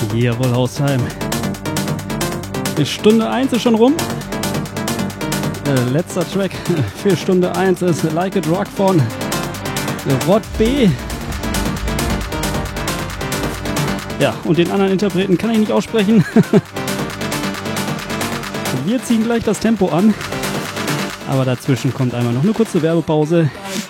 Jawohl, Hausheim. Die Stunde 1 ist schon rum. Letzter Track für Stunde 1 ist Like It Rock von Rod B. Ja, und den anderen Interpreten kann ich nicht aussprechen. Wir ziehen gleich das Tempo an. Aber dazwischen kommt einmal noch eine kurze Werbepause.